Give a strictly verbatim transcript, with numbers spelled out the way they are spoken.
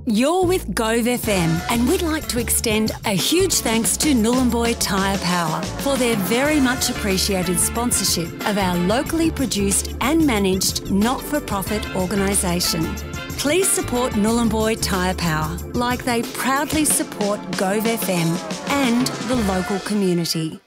You're with Gove F M, and we'd like to extend a huge thanks to Nhulunbuy Tyre Power for their very much appreciated sponsorship of our locally produced and managed not-for-profit organisation. Please support Nhulunbuy Tyre Power like they proudly support Gove F M and the local community.